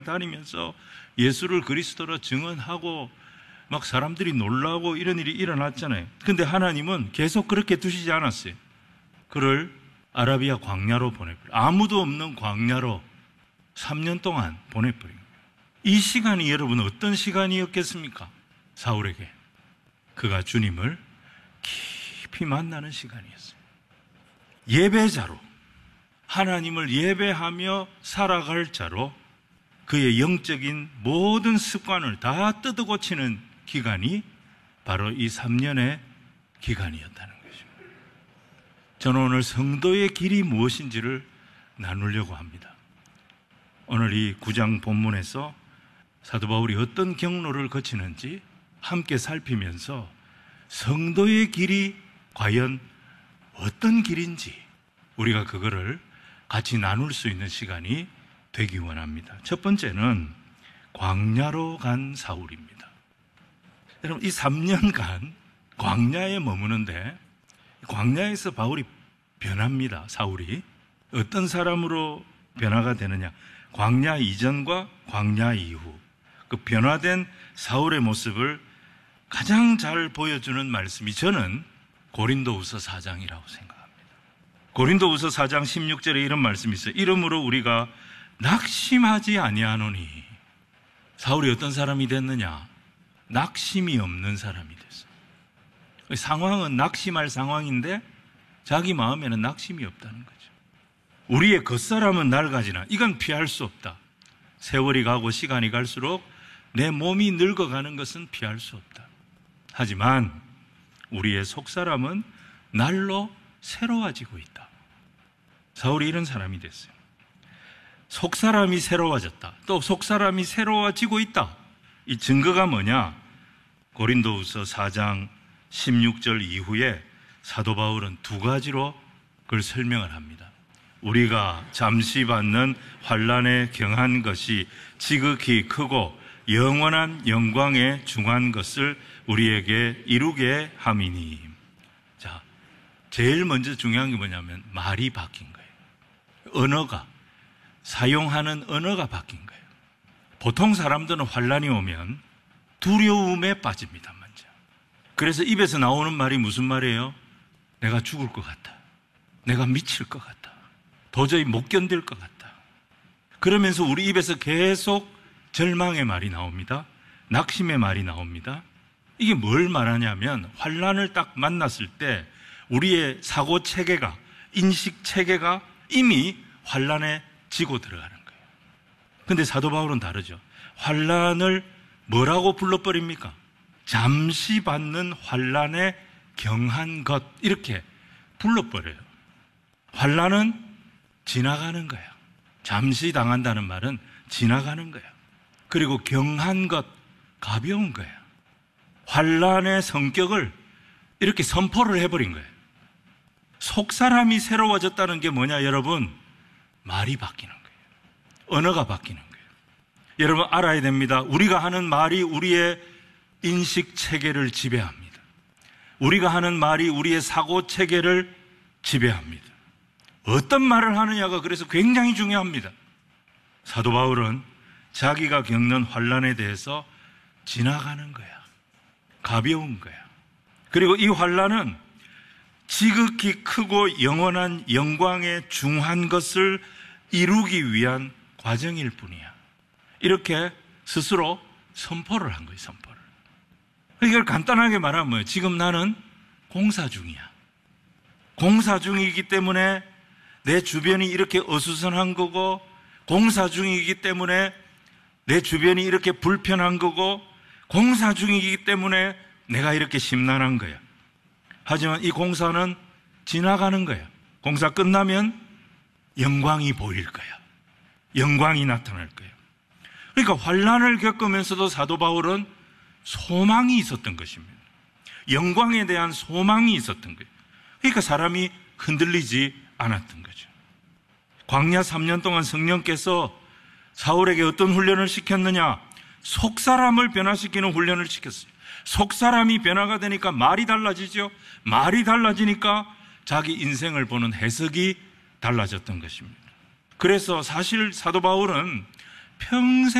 다니면서 예수를 그리스도로 증언하고 막 사람들이 놀라고 이런 일이 일어났잖아요. 근데 하나님은 계속 그렇게 두시지 않았어요. 그를 아라비아 광야로 보내버려요. 아무도 없는 광야로 3년 동안 보내버린 거예요. 이 시간이 여러분 어떤 시간이었겠습니까? 사울에게 그가 주님을 깊이 만나는 시간이었어요. 예배자로, 하나님을 예배하며 살아갈 자로 그의 영적인 모든 습관을 다 뜯어고치는 기간이 바로 이 3년의 기간이었다는 것입니다. 저는 오늘 성도의 길이 무엇인지를 나누려고 합니다. 오늘 이 9장 본문에서 사도 바울이 어떤 경로를 거치는지 함께 살피면서 성도의 길이 과연 어떤 길인지 우리가 그거를 같이 나눌 수 있는 시간이 되기 원합니다. 첫 번째는 광야로 간 사울입니다. 여러분, 이 3년간 광야에 머무는데 광야에서 바울이 변합니다. 사울이 어떤 사람으로 변화가 되느냐, 광야 이전과 광야 이후 그 변화된 사울의 모습을 가장 잘 보여주는 말씀이 저는 고린도후서 4장이라고 생각합니다. 고린도후서 4장 16절에 이런 말씀이 있어요. 이러므로 우리가 낙심하지 아니하노니. 사울이 어떤 사람이 됐느냐? 낙심이 없는 사람이 됐어요. 상황은 낙심할 상황인데 자기 마음에는 낙심이 없다는 거죠. 우리의 겉사람은 낡아지나 이건 피할 수 없다. 세월이 가고 시간이 갈수록 내 몸이 늙어가는 것은 피할 수 없다. 하지만 우리의 속사람은 날로 새로워지고 있다. 사울이 이런 사람이 됐어요. 속사람이 새로워졌다. 또 속사람이 새로워지고 있다. 이 증거가 뭐냐? 고린도후서 4장 16절 이후에 사도 바울은 두 가지로 그걸 설명을 합니다. 우리가 잠시 받는 환난에 경한 것이 지극히 크고 영원한 영광에 중한 것을 우리에게 이루게 함이니. 자, 제일 먼저 중요한 게 뭐냐면 말이 바뀐 거예요. 언어가, 사용하는 언어가 바뀐 거예요. 보통 사람들은 환난이 오면 두려움에 빠집니다, 먼저. 그래서 입에서 나오는 말이 무슨 말이에요? 내가 죽을 것 같다. 내가 미칠 것 같다. 도저히 못 견딜 것 같다. 그러면서 우리 입에서 계속 절망의 말이 나옵니다. 낙심의 말이 나옵니다. 이게 뭘 말하냐면 환난을 딱 만났을 때 우리의 사고 체계가, 인식 체계가 이미 환난에 지고 들어가는 거예요. 근데 사도 바울은 다르죠. 환난을 뭐라고 불러버립니까? 잠시 받는 환난에 경한 것, 이렇게 불러버려요. 환난은 지나가는 거예요. 잠시 당한다는 말은 지나가는 거예요. 그리고 경한 것, 가벼운 거예요. 환난의 성격을 이렇게 선포를 해버린 거예요. 속사람이 새로워졌다는 게 뭐냐, 여러분? 말이 바뀌는 거예요. 언어가 바뀌는 거예요. 여러분 알아야 됩니다. 우리가 하는 말이 우리의 인식 체계를 지배합니다. 우리가 하는 말이 우리의 사고 체계를 지배합니다. 어떤 말을 하느냐가 그래서 굉장히 중요합니다. 사도 바울은 자기가 겪는 환난에 대해서 지나가는 거야. 가벼운 거야. 그리고 이 환난은 지극히 크고 영원한 영광에 중한 것을 이루기 위한 과정일 뿐이야. 이렇게 스스로 선포를 한 거예요, 선포를. 이걸 간단하게 말하면 뭐예요? 지금 나는 공사 중이야. 공사 중이기 때문에 내 주변이 이렇게 어수선한 거고, 공사 중이기 때문에 내 주변이 이렇게 불편한 거고, 공사 중이기 때문에 내가 이렇게 심란한 거야. 하지만 이 공사는 지나가는 거야. 공사 끝나면 영광이 보일 거야. 영광이 나타날 거야. 그러니까 환난을 겪으면서도 사도 바울은 소망이 있었던 것입니다. 영광에 대한 소망이 있었던 거예요. 그러니까 사람이 흔들리지 않았던 거죠. 광야 3년 동안 성령께서 사울에게 어떤 훈련을 시켰느냐? 속사람을 변화시키는 훈련을 시켰어요. 속사람이 변화가 되니까 말이 달라지죠. 말이 달라지니까 자기 인생을 보는 해석이 달라졌던 것입니다. 그래서 사실 사도 바울은 평생